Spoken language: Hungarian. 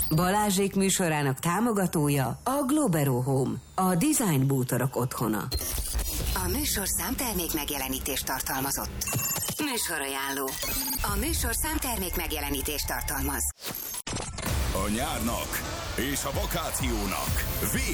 Balázsék műsorának támogatója a Globero Home, a design bútorok otthona. A műsor számtermék megjelenítést tartalmazott. Műsorajánló. A műsor számtermék megjelenítést tartalmaz. A nyárnak és a vakációnak